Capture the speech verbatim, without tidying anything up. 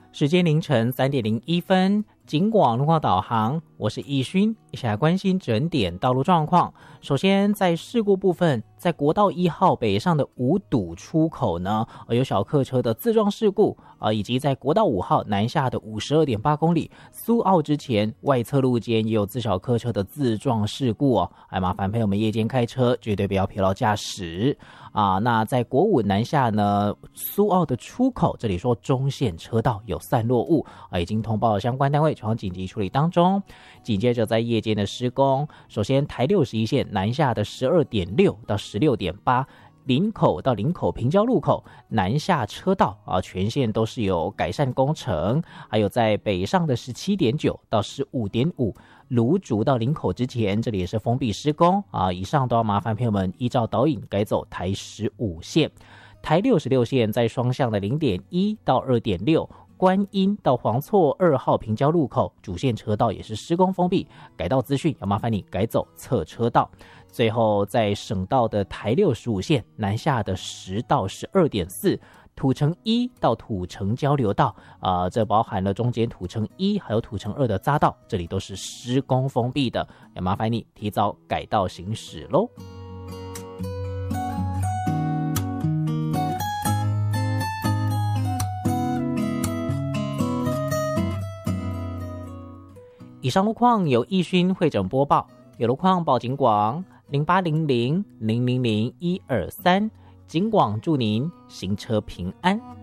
时间凌晨三点零一分，警广路况导航，我是易勋，一起来关心整点道路状况。首先，在事故部分，在国道一号北上的五堵出口呢，有小客车的自撞事故啊，以及在国道五号南下的五十二点八公里苏澳之前外侧路肩也有自小客车的自撞事故哦，哎，麻烦朋友们夜间开车绝对不要疲劳驾驶啊。那在国五南下呢，苏澳的出口这里说中线车道有散落物啊，已经通报了相关单位，从紧急处理当中。紧接着在夜间的施工，首先台六十一线南下的十二点六到十六点八。林口到林口平交路口南下车道啊，全线都是有改善工程，还有在北上的十七点九到十五点五，芦竹到林口之前，这里也是封闭施工啊，以上都要麻烦朋友们依照导引改走台十五线。台六十六线在双向的零点一到二点六。观音到黄厝二号平交路口主线车道也是施工封闭，改道资讯要麻烦你改走侧车道。最后在省道的台六十五线南下的十到十二点四，土城一到土城交流道啊、呃，这包含了中间土城一还有土城二的匝道，这里都是施工封闭的，要麻烦你提早改道行驶咯。以上路况由易勋会诊播报，有路况报警广零八零零零零零一二三，警广祝您行车平安。